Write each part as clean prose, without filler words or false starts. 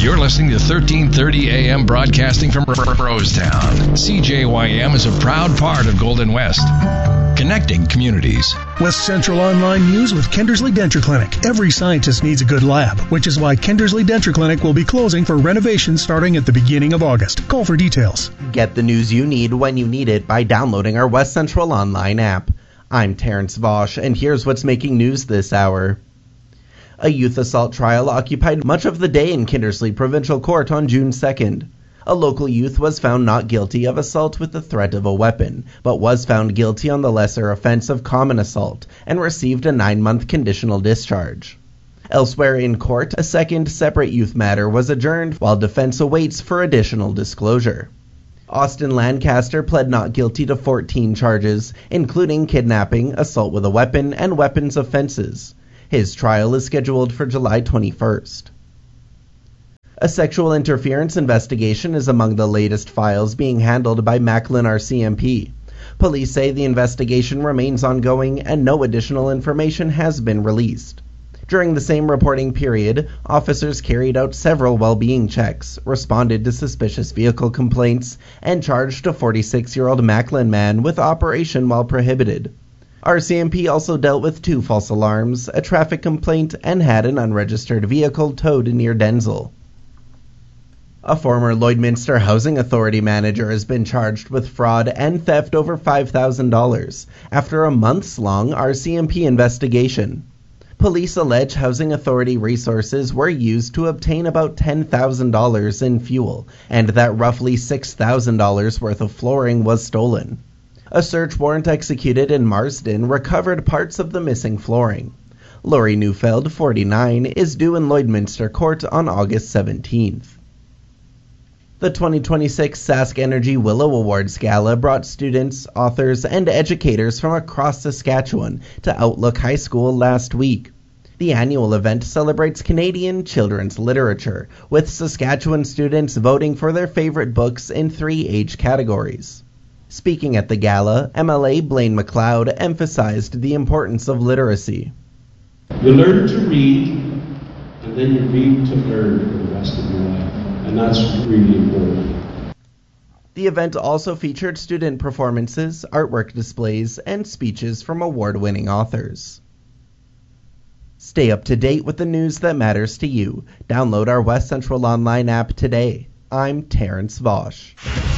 You're listening to 1330 AM broadcasting from Rosetown. CJYM is a proud part of Golden West, connecting communities. West Central Online News with Kendersley Denture Clinic. Every scientist needs a good lab, which is why Kendersley Denture Clinic will be closing for renovation starting at the beginning of August. Call for details. Get the news you need when you need it by downloading our West Central Online app. I'm Terrence Vosch, and here's what's making news this hour. A youth assault trial occupied much of the day in Kindersley Provincial Court on June 2nd. A local youth was found not guilty of assault with the threat of a weapon, but was found guilty on the lesser offense of common assault and received a 9-month conditional discharge. Elsewhere in court, a second separate youth matter was adjourned while defense awaits for additional disclosure. Austin Lancaster pled not guilty to 14 charges, including kidnapping, assault with a weapon, and weapons offenses. His trial is scheduled for July 21st. A sexual interference investigation is among the latest files being handled by Macklin RCMP. Police say the investigation remains ongoing and no additional information has been released. During the same reporting period, officers carried out several well-being checks, responded to suspicious vehicle complaints, and charged a 46-year-old Macklin man with operation while prohibited. RCMP also dealt with 2 false alarms, a traffic complaint, and had an unregistered vehicle towed near Denzel. A former Lloydminster Housing Authority manager has been charged with fraud and theft over $5,000 after a months-long RCMP investigation. Police allege Housing Authority resources were used to obtain about $10,000 in fuel, and that roughly $6,000 worth of flooring was stolen. A search warrant executed in Marsden recovered parts of the missing flooring. Laurie Neufeld, 49, is due in Lloydminster Court on August 17th. The 2026 Sask Energy Willow Awards Gala brought students, authors, and educators from across Saskatchewan to Outlook High School last week. The annual event celebrates Canadian children's literature, with Saskatchewan students voting for their favorite books in 3 age categories. Speaking at the gala, MLA Blaine McLeod emphasized the importance of literacy. You learn to read, and then you read to learn for the rest of your life, and that's really important. The event also featured student performances, artwork displays, and speeches from award-winning authors. Stay up to date with the news that matters to you. Download our West Central Online app today. I'm Terrence Vosch.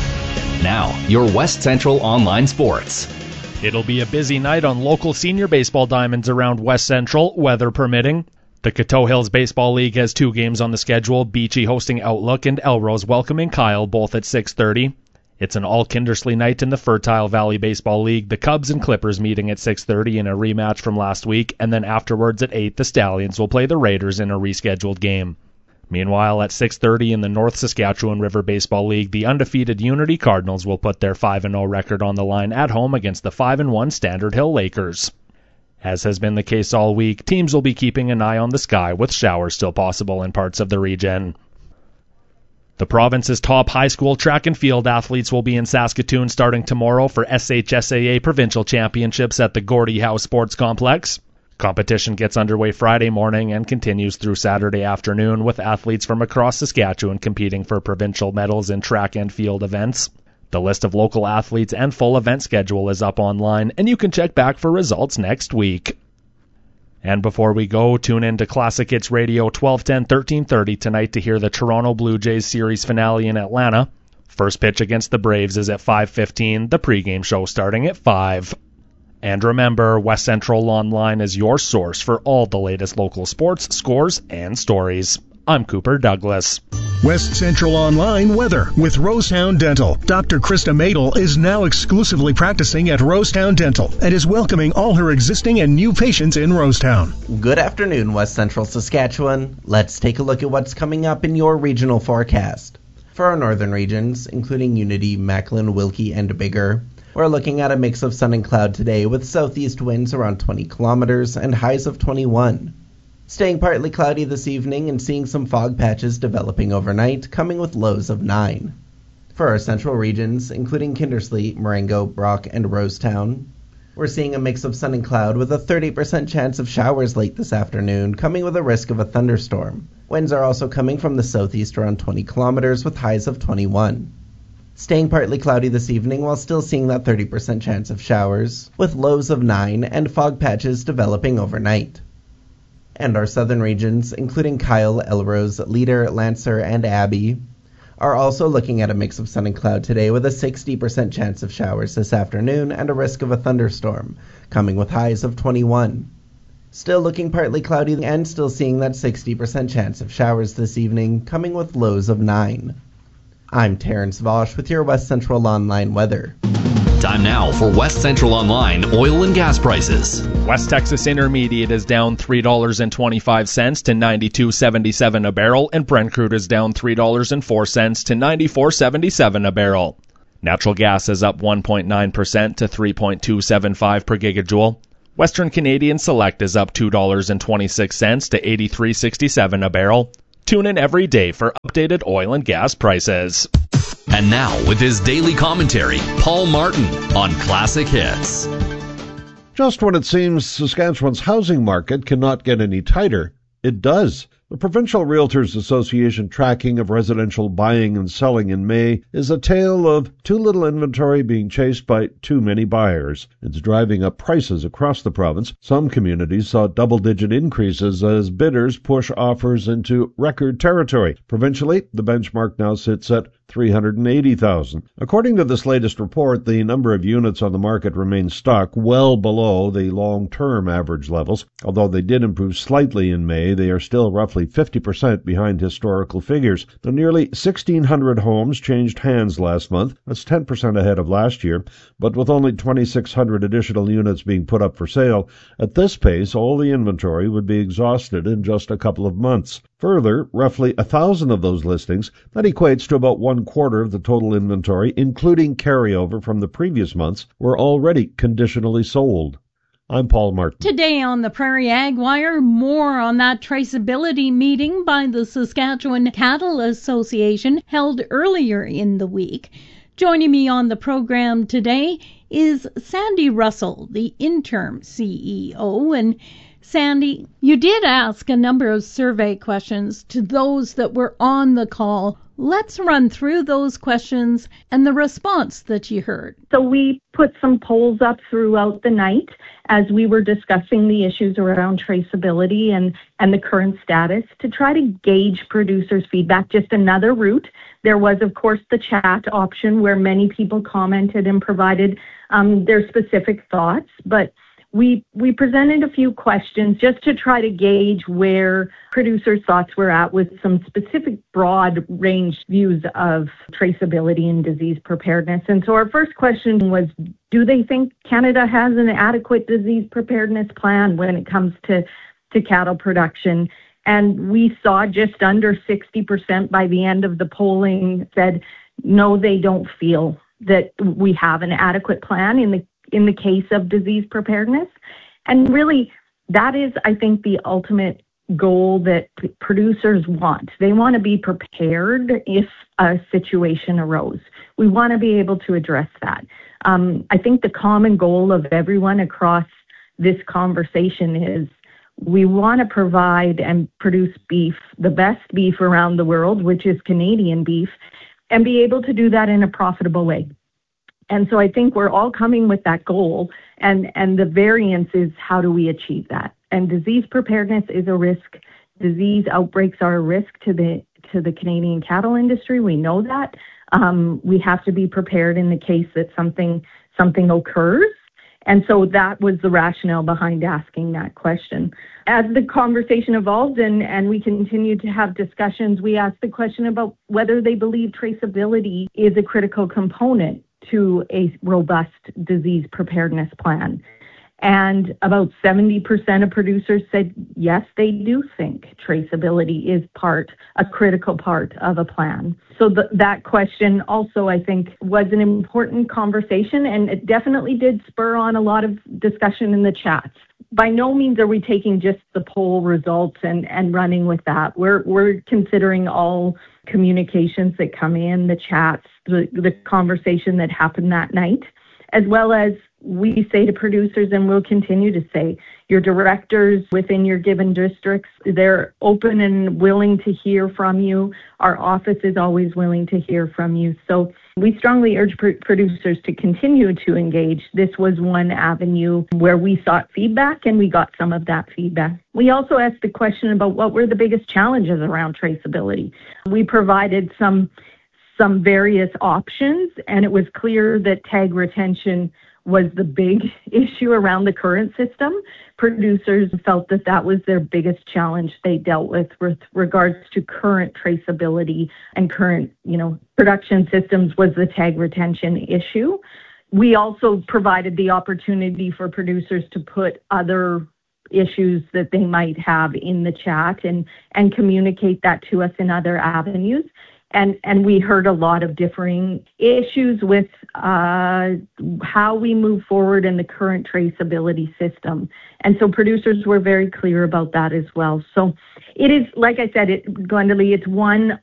Now, your West Central Online Sports. It'll be a busy night on local senior baseball diamonds around West Central, weather permitting. The Coteau Hills Baseball League has 2 games on the schedule, Beachy hosting Outlook and Elrose welcoming Kyle, both at 6:30. It's an all-Kindersley night in the Fertile Valley Baseball League, the Cubs and Clippers meeting at 6:30 in a rematch from last week, and then afterwards at 8, the Stallions will play the Raiders in a rescheduled game. Meanwhile, at 6:30 in the North Saskatchewan River Baseball League, the undefeated Unity Cardinals will put their 5-0 record on the line at home against the 5-1 Standard Hill Lakers. As has been the case all week, teams will be keeping an eye on the sky with showers still possible in parts of the region. The province's top high school track and field athletes will be in Saskatoon starting tomorrow for SHSAA Provincial Championships at the Gordie Howe Sports Complex. Competition gets underway Friday morning and continues through Saturday afternoon, with athletes from across Saskatchewan competing for provincial medals in track and field events. The list of local athletes and full event schedule is up online, and you can check back for results next week. And before we go, tune in to Classic Hits Radio 1210 1330 tonight to hear the Toronto Blue Jays series finale in Atlanta. First pitch against the Braves is at 5:15, the pregame show starting at 5. And remember, West Central Online is your source for all the latest local sports, scores, and stories. I'm Cooper Douglas. West Central Online weather with Rosetown Dental. Dr. Krista Madel is now exclusively practicing at Rosetown Dental and is welcoming all her existing and new patients in Rosetown. Good afternoon, West Central Saskatchewan. Let's take a look at what's coming up in your regional forecast. For our northern regions, including Unity, Macklin, Wilkie, and Biggar, we're looking at a mix of sun and cloud today with southeast winds around 20 kilometers and highs of 21. Staying partly cloudy this evening and seeing some fog patches developing overnight, coming with lows of 9. For our central regions, including Kindersley, Marengo, Brock, and Rosetown, we're seeing a mix of sun and cloud with a 30% chance of showers late this afternoon, coming with a risk of a thunderstorm. Winds are also coming from the southeast around 20 kilometers with highs of 21. Staying partly cloudy this evening while still seeing that 30% chance of showers, with lows of 9 and fog patches developing overnight. And our southern regions, including Kyle, Elrose, Leader, Lancer, and Abbey, are also looking at a mix of sun and cloud today with a 60% chance of showers this afternoon and a risk of a thunderstorm, coming with highs of 21. Still looking partly cloudy and still seeing that 60% chance of showers this evening, coming with lows of 9. I'm Terrence Vosch with your West Central Online weather. Time now for West Central Online oil and gas prices. West Texas Intermediate is down $3.25 to $92.77 a barrel, and Brent crude is down $3.04 to $94.77 a barrel. Natural gas is up 1.9% to 3.275 per gigajoule. Western Canadian Select is up $2.26 to $83.67 a barrel. Tune in every day for updated oil and gas prices. And now, with his daily commentary, Paul Martin on Classic Hits. Just when it seems Saskatchewan's housing market cannot get any tighter, it does. The Provincial Realtors Association tracking of residential buying and selling in May is a tale of too little inventory being chased by too many buyers. It's driving up prices across the province. Some communities saw double-digit increases as bidders push offers into record territory. Provincially, the benchmark now sits at 380,000. According to this latest report, the number of units on the market remains stuck well below the long-term average levels. Although they did improve slightly in May, they are still roughly 50% behind historical figures. The nearly 1,600 homes changed hands last month. That's 10% ahead of last year, but with only 2,600 additional units being put up for sale, at this pace, all the inventory would be exhausted in just a couple of months. Further, roughly 1,000 of those listings, that equates to about 1/4 of the total inventory, including carryover from the previous months, were already conditionally sold. I'm Paul Martin. Today on the Prairie Ag Wire, more on that traceability meeting by the Saskatchewan Cattle Association held earlier in the week. Joining me on the program today is Sandy Russell, the interim CEO. And Sandy, you did ask a number of survey questions to those that were on the call. Let's run through those questions and the response that you heard. So we put some polls up throughout the night as we were discussing the issues around traceability and the current status to try to gauge producers' feedback. Just another route. There was, of course, the chat option where many people commented and provided their specific thoughts, but we presented a few questions just to try to gauge where producers' thoughts were at with some specific broad range views of traceability and disease preparedness. And so our first question was, do they think Canada has an adequate disease preparedness plan when it comes to cattle production? And we saw just under 60% by the end of the polling said, no, they don't feel that we have an adequate plan in the case of disease preparedness. And really, that is, I think, the ultimate goal that producers want. They want to be prepared if a situation arose. We want to be able to address that. I think the common goal of everyone across this conversation is we want to provide and produce beef, the best beef around the world, which is Canadian beef, and be able to do that in a profitable way. And so I think we're all coming with that goal, and the variance is how do we achieve that? And disease preparedness is a risk. Disease outbreaks are a risk to the Canadian cattle industry. We know that. We have to be prepared in the case that something occurs. And so that was the rationale behind asking that question. As the conversation evolved and we continued to have discussions, we asked the question about whether they believe traceability is a critical component to a robust disease preparedness plan. And about 70% of producers said, yes, they do think traceability is a critical part of a plan. So that question also, I think, was an important conversation, and it definitely did spur on a lot of discussion in the chats. By no means are we taking just the poll results and running with that. We're considering all communications that come in, the chats, the conversation that happened that night, as well as we say to producers, and we'll continue to say, your directors within your given districts, they're open and willing to hear from you. Our office is always willing to hear from you. So we strongly urge producers to continue to engage. This was one avenue where we sought feedback, and we got some of that feedback. We also asked the question about what were the biggest challenges around traceability. We provided some various options, and it was clear that tag retention was the big issue around the current system. Producers felt that that was their biggest challenge they dealt with regards to current traceability and current, production systems, was the tag retention issue. We also provided the opportunity for producers to put other issues that they might have in the chat and communicate that to us in other avenues. And we heard a lot of differing issues with how we move forward in the current traceability system. And so producers were very clear about that as well. So it is, like I said, Glendalee, it's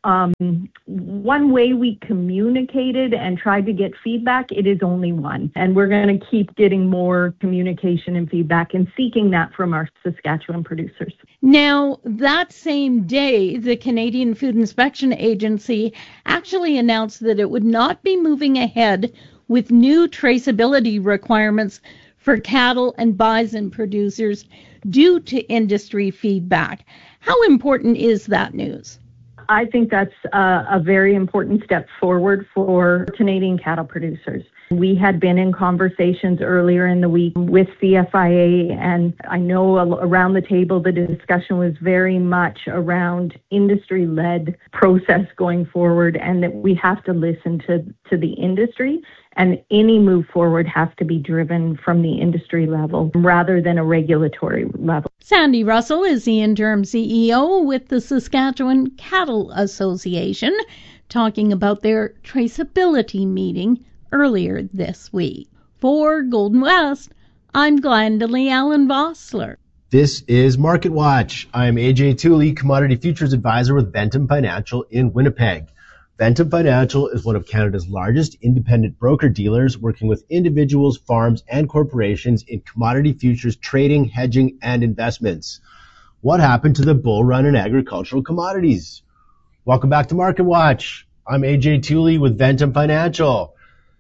one way we communicated and tried to get feedback. It is only one. And we're going to keep getting more communication and feedback and seeking that from our Saskatchewan producers. Now, that same day, the Canadian Food Inspection Agency actually announced that it would not be moving ahead with new traceability requirements for cattle and bison producers due to industry feedback. How important is that news? I think that's a very important step forward for Canadian cattle producers. We had been in conversations earlier in the week with CFIA, and I know around the table the discussion was very much around industry-led process going forward, and that we have to listen to the industry, and any move forward has to be driven from the industry level rather than a regulatory level. Sandy Russell is the interim CEO with the Saskatchewan Cattle Association, talking about their traceability meeting earlier this week. For Golden West, I'm Glendalee Allen Vossler. This is Market Watch. I'm AJ Tooley, Commodity Futures Advisor with Ventum Financial in Winnipeg. Ventum Financial is one of Canada's largest independent broker-dealers, working with individuals, farms, and corporations in commodity futures trading, hedging, and investments. What happened to the bull run in agricultural commodities? Welcome back to Market Watch. I'm AJ Tooley with Ventum Financial.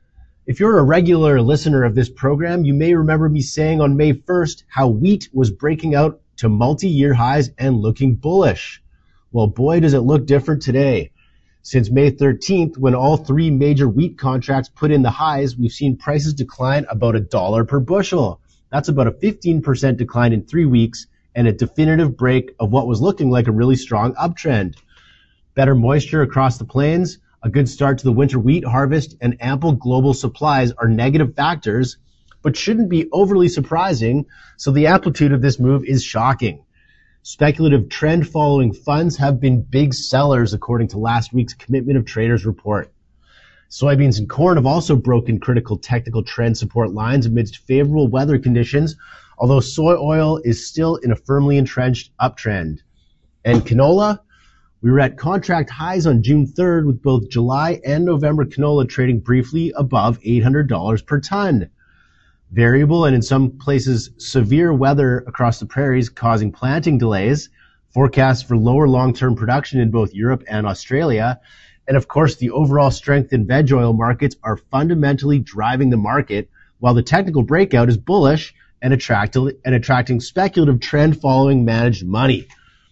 If you're a regular listener of this program, you may remember me saying on May 1st how wheat was breaking out to multi-year highs and looking bullish. Well, boy, does it look different today. Since May 13th, when all three major wheat contracts put in the highs, we've seen prices decline about $1 per bushel. That's about a 15% decline in 3 weeks and a definitive break of what was looking like a really strong uptrend. Better moisture across the plains, a good start to the winter wheat harvest, and ample global supplies are negative factors, but shouldn't be overly surprising, so the amplitude of this move is shocking. Speculative trend-following funds have been big sellers, according to last week's Commitment of Traders report. Soybeans and corn have also broken critical technical trend support lines amidst favorable weather conditions, although soy oil is still in a firmly entrenched uptrend. And canola? We were at contract highs on June 3rd, with both July and November canola trading briefly above $800 per ton. Variable and in some places severe weather across the prairies causing planting delays, forecasts for lower long-term production in both Europe and Australia, and of course the overall strength in veg oil markets are fundamentally driving the market, while the technical breakout is bullish and attracting speculative trend-following managed money.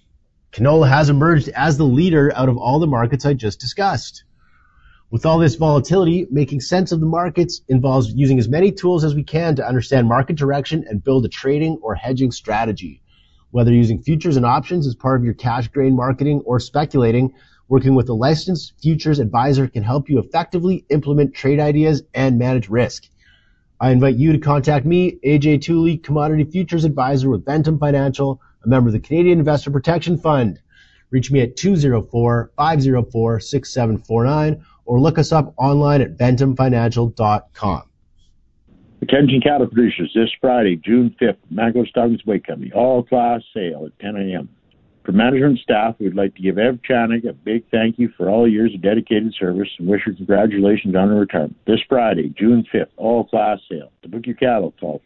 Canola has emerged as the leader out of all the markets I just discussed. With all this volatility, making sense of the markets involves using as many tools as we can to understand market direction and build a trading or hedging strategy. Whether using futures and options as part of your cash grain marketing or speculating, working with a licensed futures advisor can help you effectively implement trade ideas and manage risk. I invite you to contact me, AJ Tooley, Commodity Futures Advisor with Ventum Financial, a member of the Canadian Investor Protection Fund. Reach me at 204-504-6749 or look us up online at ventumfinancial.com. Attention cattle producers, this Friday, June 5th, Mango Stockings Weight Company, all-class sale at 10 a.m. For management and staff, we'd like to give Ev Chanik a big thank you for all years of dedicated service and wish her congratulations on her retirement. This Friday, June 5th, all-class sale. To book your cattle, call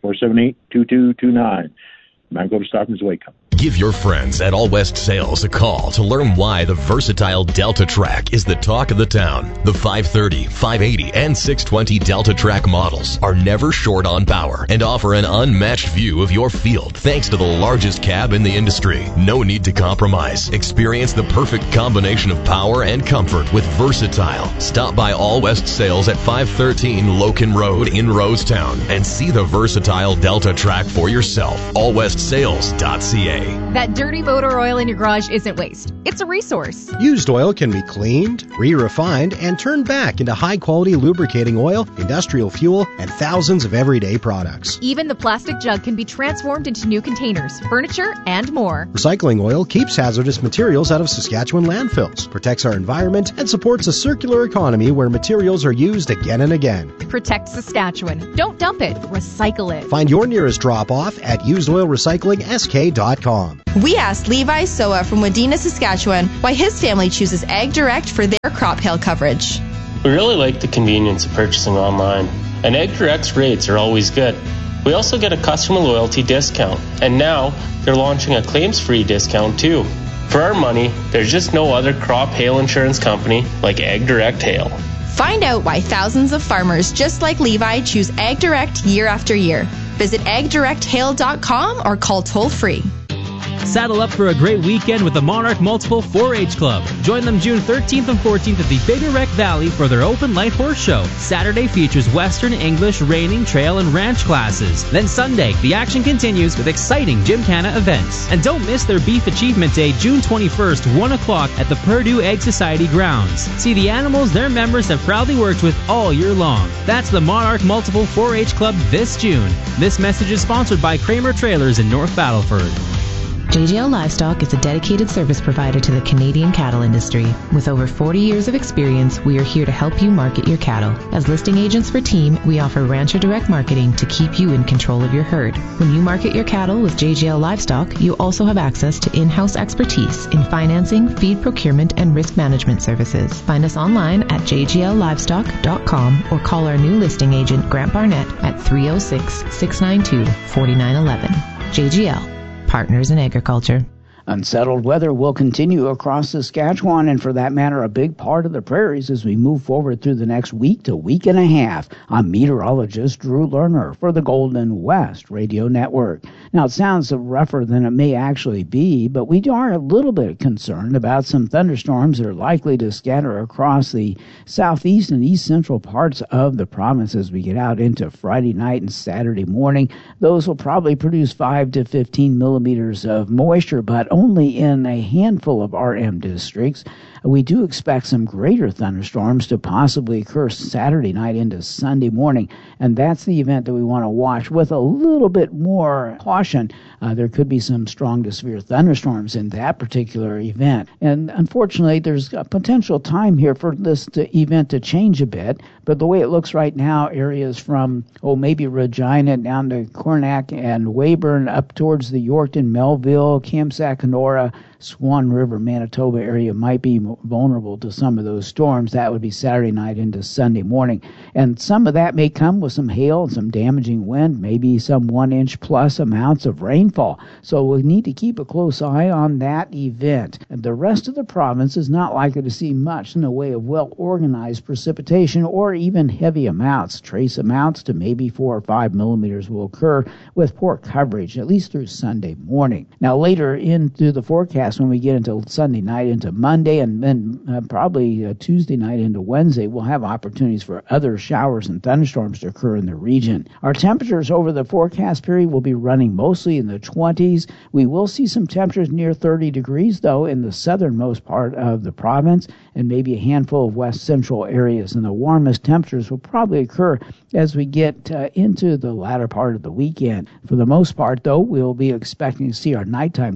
478-2229. Manitoba Stockman's Wake-Up. Give your friends at All West Sales a call to learn why the versatile Delta Track is the talk of the town. The 530, 580, and 620 Delta Track models are never short on power and offer an unmatched view of your field thanks to the largest cab in the industry. No need to compromise. Experience the perfect combination of power and comfort with Versatile. Stop by All West Sales at 513 Loken Road in Rosetown and see the versatile Delta Track for yourself. allwestsales.ca. That dirty motor oil in your garage isn't waste. It's a resource. Used oil can be cleaned, re-refined, and turned back into high-quality lubricating oil, industrial fuel, and thousands of everyday products. Even the plastic jug can be transformed into new containers, furniture, and more. Recycling oil keeps hazardous materials out of Saskatchewan landfills, protects our environment, and supports a circular economy where materials are used again and again. Protect Saskatchewan. Don't dump it. Recycle it. Find your nearest drop-off at usedoilrecyclingsk.com. We asked Levi Soa from Wadena, Saskatchewan, why his family chooses Ag Direct for their crop hail coverage. We really like the convenience of purchasing online, and Ag Direct's rates are always good. We also get a customer loyalty discount, and now they're launching a claims-free discount too. For our money, there's just no other crop hail insurance company like Ag Direct Hail. Find out why thousands of farmers just like Levi choose Ag Direct year after year. Visit agdirecthail.com or call toll-free. Saddle up for a great weekend with the Monarch Multiple 4-H Club. Join them June 13th and 14th at the Big Wreck Valley for their open light horse show. Saturday features Western, English, reining, trail, and ranch classes. Then Sunday, the action continues with exciting Gymkhana events. And don't miss their Beef Achievement Day, June 21st, 1 o'clock at the Purdue Egg Society grounds. See the animals their members have proudly worked with all year long. That's the Monarch Multiple 4-H Club this June. This message is sponsored by Kramer Trailers in North Battleford. JGL Livestock is a dedicated service provider to the Canadian cattle industry. With over 40 years of experience, we are here to help you market your cattle. As listing agents for Team, we offer Rancher Direct Marketing to keep you in control of your herd. When you market your cattle with JGL Livestock, you also have access to in-house expertise in financing, feed procurement, and risk management services. Find us online at jgllivestock.com or call our new listing agent, Grant Barnett, at 306-692-4911. JGL. Partners in Agriculture. Unsettled weather will continue across Saskatchewan and, for that matter, a big part of the prairies as we move forward through the next week to week and a half. I'm meteorologist Drew Lerner for the Golden West Radio Network. Now, it sounds rougher than it may actually be, but we are a little bit concerned about some thunderstorms that are likely to scatter across the southeast and east central parts of the province as we get out into Friday night and Saturday morning. Those will probably produce 5 to 15 millimeters of moisture, but only in a handful of RM districts. We do expect some greater thunderstorms to possibly occur Saturday night into Sunday morning, and that's the event that we want to watch with a little bit more caution. There could be some strong to severe thunderstorms in that particular event, and unfortunately there's a potential time here for this event to change a bit, but the way it looks right now, areas from maybe Regina down to Cornack and Weyburn up towards the Yorkton, Melville, Kamsack, Kenora, Swan River, Manitoba area might be vulnerable to some of those storms. That would be Saturday night into Sunday morning. And some of that may come with some hail and some damaging wind, maybe some 1-inch plus amounts of rainfall. So we need to keep a close eye on that event. And the rest of the province is not likely to see much in the way of well-organized precipitation or even heavy amounts. Trace amounts to maybe 4 or 5 millimeters will occur with poor coverage, at least through Sunday morning. Now, later into the forecast, when we get into Sunday night into Monday and then probably Tuesday night into Wednesday, we'll have opportunities for other showers and thunderstorms to occur in the region. Our temperatures over the forecast period will be running mostly in the 20s. We will see some temperatures near 30 degrees, though, in the southernmost part of the province and maybe a handful of west central areas. And the warmest temperatures will probably occur as we get into the latter part of the weekend. For the most part, though, we'll be expecting to see our nighttime temperatures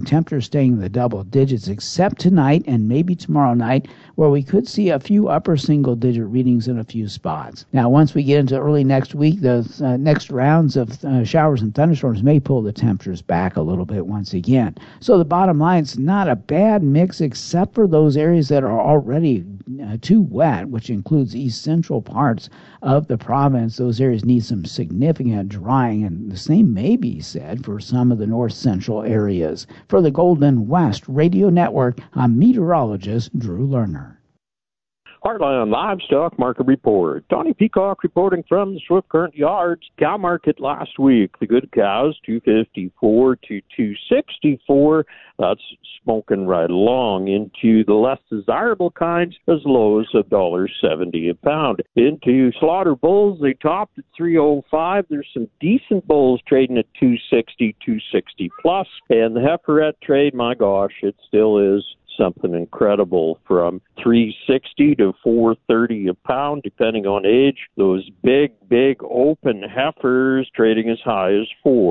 staying in the double digits, except tonight and maybe tomorrow night, where we could see a few upper single-digit readings in a few spots. Now, once we get into early next week, the next rounds of showers and thunderstorms may pull the temperatures back a little bit once again. So the bottom line, it's not a bad mix except for those areas that are already too wet, which includes east central parts of the province. Those areas need some significant drying, and the same may be said for some of the north central areas. For the Golden West Radio Network, I'm meteorologist Drew Lerner. Heartland Livestock Market Report. Tony Peacock reporting from the Swift Current Yards. Cow market last week. The good cows, $254 to $264. That's smoking right along into the less desirable kinds as low as $1.70 a pound. Into slaughter bulls, they topped at $305. There's some decent bulls trading at $260, $260 plus. And the heiferette trade, my gosh, it still is something incredible, from $360 to $430 a pound, depending on age. Those big open heifers trading as high as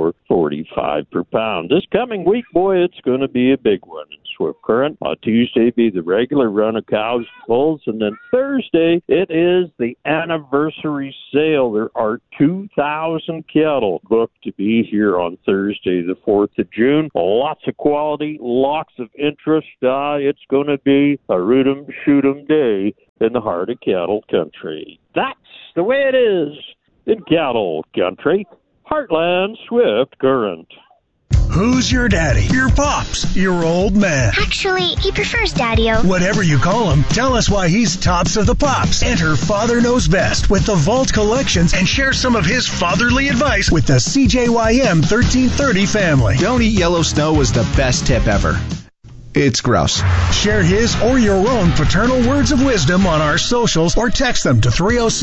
$445 per pound. This coming week, boy, it's going to be a big one in Swift Current. On Tuesday, be the regular run of cows and bulls, and then Thursday, it is the anniversary sale. There are 2,000 cattle booked to be here on Thursday, the 4th of June. Lots of quality, lots of interest. It's going to be a root 'em, shoot 'em day in the heart of cattle country. That's the way it is in cattle country. Heartland Swift Current. Who's your daddy? Your pops? Your old man? Actually, he prefers Daddy-O. Whatever you call him, tell us why he's tops of the pops. Enter Father Knows Best with the Vault Collections and share some of his fatherly advice with the CJYM 1330 family. Don't eat yellow snow was the best tip ever. It's gross. Share his or your own paternal words of wisdom on our socials or text them to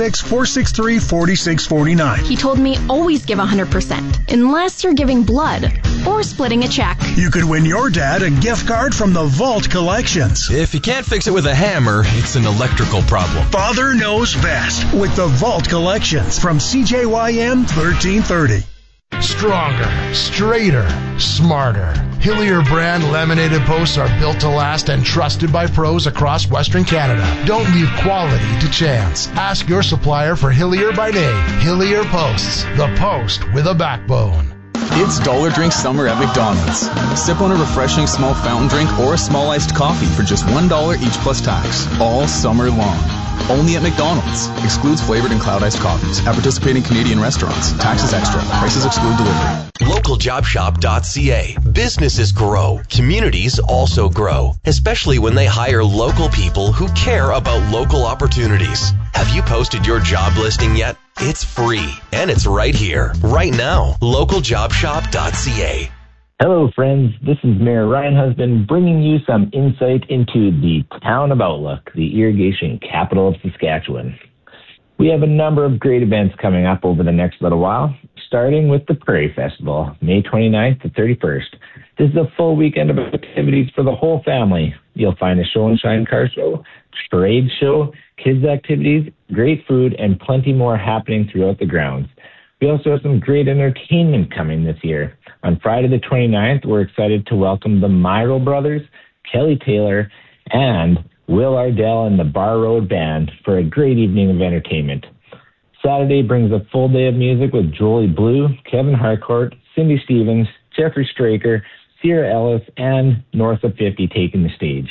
306-463-4649. He told me always give 100%, unless you're giving blood or splitting a check. You could win your dad a gift card from the Vault Collections. If you can't fix it with a hammer, it's an electrical problem. Father Knows Best with the Vault Collections from CJYM 1330. Stronger, straighter, smarter. Hillier brand laminated posts are built to last and trusted by pros across Western Canada. Don't leave quality to chance. Ask your supplier for Hillier by name. Hillier Posts, the post with a backbone. It's Dollar Drink Summer at McDonald's. Sip on a refreshing small fountain drink or a small iced coffee for just $1 each plus tax, all summer long. Only at McDonald's. Excludes flavored and cloud iced coffees. At participating Canadian restaurants. Taxes extra. Prices exclude delivery. LocalJobShop.ca. Businesses grow. Communities also grow. Especially when they hire local people who care about local opportunities. Have you posted your job listing yet? It's free. And it's right here. Right now. LocalJobShop.ca. Hello, friends. This is Mayor Ryan Husband bringing you some insight into the town of Outlook, the irrigation capital of Saskatchewan. We have a number of great events coming up over the next little while, starting with the Prairie Festival, May 29th to 31st. This is a full weekend of activities for the whole family. You'll find a show and shine car show, trade show, kids activities, great food, and plenty more happening throughout the grounds. We also have some great entertainment coming this year. On Friday the 29th, we're excited to welcome the Myro Brothers, Kelly Taylor, and Will Ardell and the Bar Road Band for a great evening of entertainment. Saturday brings a full day of music with Jolie Blue, Kevin Harcourt, Cindy Stevens, Jeffrey Straker, Sierra Ellis, and North of 50 taking the stage.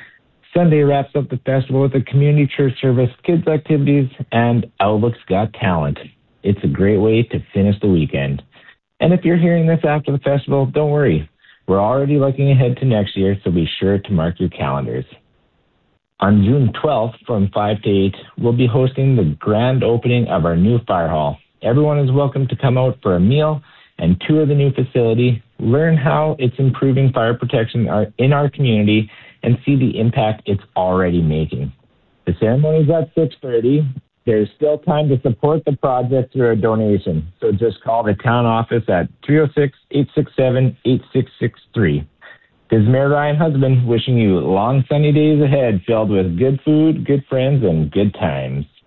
Sunday wraps up the festival with a community church service, kids activities, and Outlook's Got Talent. It's a great way to finish the weekend. And if you're hearing this after the festival, don't worry. We're already looking ahead to next year, so be sure to mark your calendars. On June 12th from 5 to 8, we'll be hosting the grand opening of our new fire hall. Everyone is welcome to come out for a meal and tour the new facility, learn how it's improving fire protection in our community, and see the impact it's already making. The ceremony is at 6:30. There's still time to support the project through a donation, so just call the town office at 306-867-8663. This is Mayor Ryan Husband wishing you long sunny days ahead filled with good food, good friends, and good times.